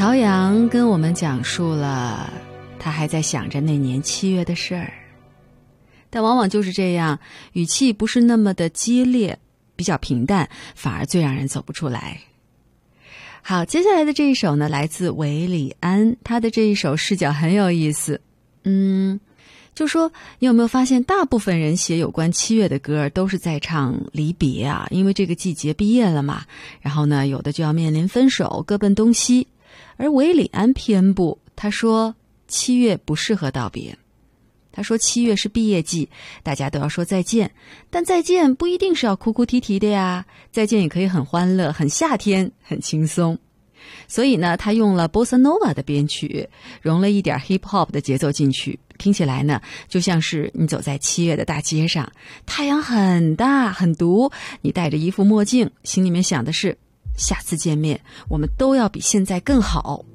曹阳跟我们讲述了他还在想着那年7月的事儿，但往往就是这样，语气不是那么的激烈，比较平淡，反而最让人走不出来。好，接下来的这一首呢，来自韦礼安，他的这一首视角很有意思。就说你有没有发现，大部分人写有关7月的歌都是在唱离别啊，因为这个季节毕业了嘛，然后呢，有的就要面临分手，各奔东西。而韦礼安偏不，他说7月不适合道别。他说7月是毕业季，大家都要说再见，但再见不一定是要哭哭啼啼的呀，再见也可以很欢乐，很夏天，很轻松。所以呢，他用了 Bossa Nova 的编曲，融了一点 Hip Hop 的节奏进去，听起来呢，就像是你走在7月的大街上，太阳很大很毒，你戴着一副墨镜，心里面想的是下次见面我们都要比现在更好。